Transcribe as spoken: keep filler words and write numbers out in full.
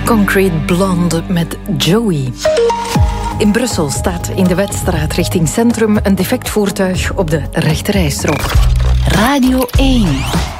Concrete Blonde met Joey. In Brussel staat in de Wetstraat richting Centrum een defect voertuig op de rechterrijstrook. Radio één.